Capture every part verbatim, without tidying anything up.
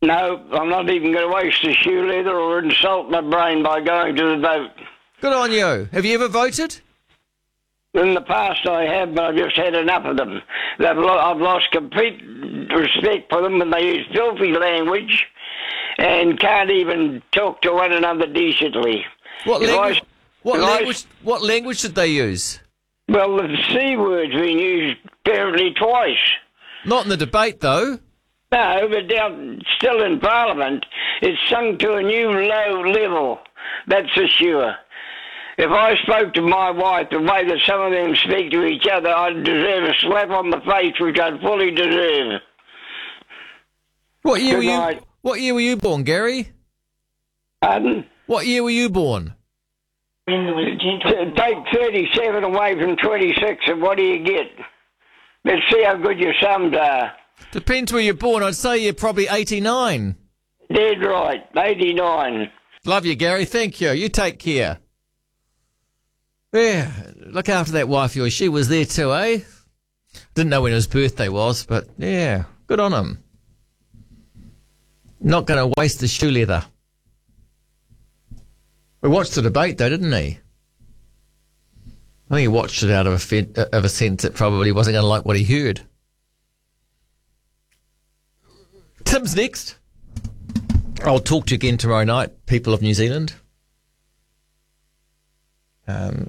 No, I'm not even going to waste the shoe leather or insult my brain by going to the vote. Good on you. Have you ever voted? In the past I have, but I've just had enough of them. They've lo- I've lost complete respect for them, and they use filthy language and can't even talk to one another decently. What If language? I- what if I- language? What language did they use? Well, the C word's been used apparently twice. Not in the debate, though. No, but down still in Parliament, it's sunk to a new low level. That's for sure. If I spoke to my wife the way that some of them speak to each other, I'd deserve a slap on the face, which I'd fully deserve. What year Good were you? night. What year were you born, Gary? Pardon? What year were you born? T- Take thirty-seven away from twenty-six, and what do you get? Let's see how good your sums are. Depends where you're born. I'd say you're probably eighty-nine. Dead right, eighty-nine. Love you, Gary. Thank you. You take care. Yeah, look after that wife of yours. She was there too, eh? Didn't know when his birthday was, but yeah, good on him. Not going to waste the shoe leather. We watched the debate, though, didn't he? I think he watched it out of a, fe- of a sense that probably wasn't going to like what he heard. Tim's next. I'll talk to you again tomorrow night, people of New Zealand. Um,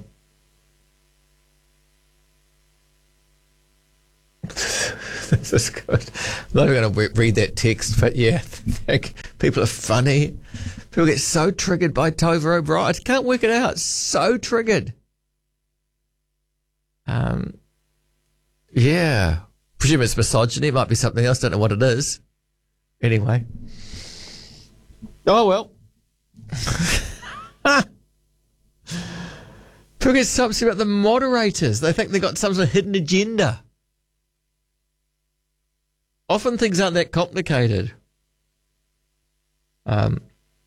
this is good. I'm not going to read that text, but yeah, people are funny. People get so triggered by Tova O'Brien. I can't work it out. So triggered. Um, yeah. Presume it's misogyny. It might be something else. Don't know what it is. Anyway. Oh, well. People get so upset about the moderators. They think they've got some sort of hidden agenda. Often things aren't that complicated. Um.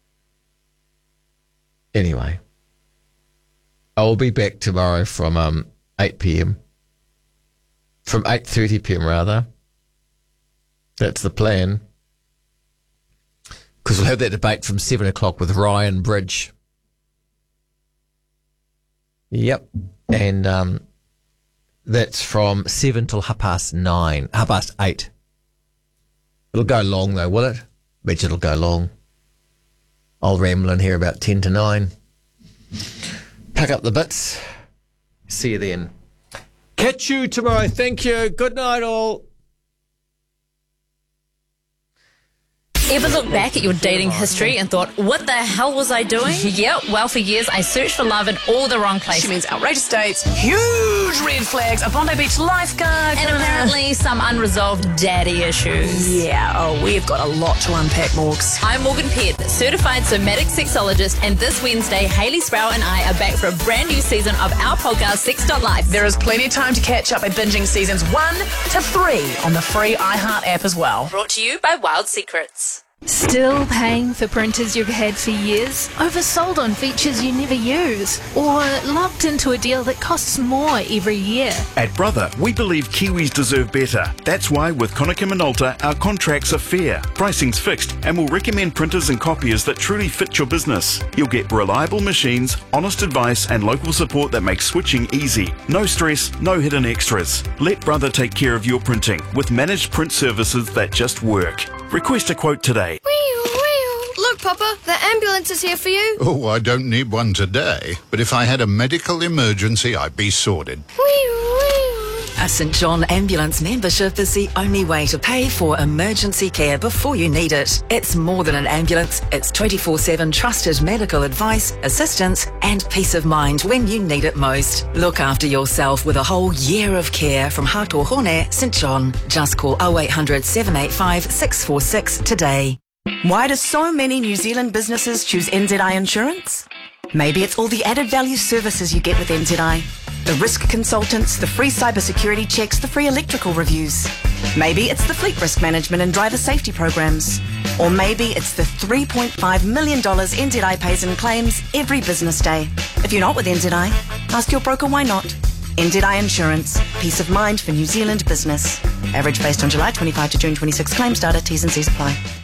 Anyway. I will be back tomorrow from um eight p.m. From eight thirty p.m. rather. That's the plan. Because we'll have that debate from seven o'clock with Ryan Bridge. Yep. And um, that's from seven till half past nine. Half past eight. It'll go long though, will it? Bet you it'll go long. I'll ramble in here about ten to nine. Pack up the bits. See you then. Catch you tomorrow. Thank you. Good night all. Ever look back at your dating history and thought, what the hell was I doing? Yep, well, for years I searched for love in all the wrong places. She means outrageous dates, huge red flags, a Bondi Beach lifeguard. And apparently some unresolved daddy issues. Yeah, oh, we've got a lot to unpack, Morgs. I'm Morgan Pearce, certified somatic sexologist, and this Wednesday, Hayley Sproul and I are back for a brand new season of our podcast, Sex dot Life. There is plenty of time to catch up by binging seasons one to three on the free iHeart app as well. Brought to you by Wild Secrets. Still paying for printers you've had for years? Oversold on features you never use? Or locked into a deal that costs more every year? At Brother, we believe Kiwis deserve better. That's why with Konica Minolta, our contracts are fair, pricing's fixed, and we'll recommend printers and copiers that truly fit your business. You'll get reliable machines, honest advice, and local support that makes switching easy. No stress, no hidden extras. Let Brother take care of your printing with managed print services that just work. Request a quote today. Look, Papa, the ambulance is here for you. Oh, I don't need one today, but if I had a medical emergency, I'd be sorted. A St John Ambulance membership is the only way to pay for emergency care before you need it. It's more than an ambulance. It's twenty-four seven trusted medical advice, assistance and peace of mind when you need it most. Look after yourself with a whole year of care from Hātōhone, St John. Just call oh eight hundred, seven eight five, six four six today. Why do so many New Zealand businesses choose N Z I Insurance? Maybe it's all the added value services you get with N Z I. The risk consultants, the free cybersecurity checks, the free electrical reviews. Maybe it's the fleet risk management and driver safety programs. Or maybe it's the three point five million dollars N Z I pays in claims every business day. If you're not with N Z I, ask your broker why not. N Z I Insurance. Peace of mind for New Zealand business. Average based on July twenty-fifth to June twenty-sixth claims data. T's and C's apply.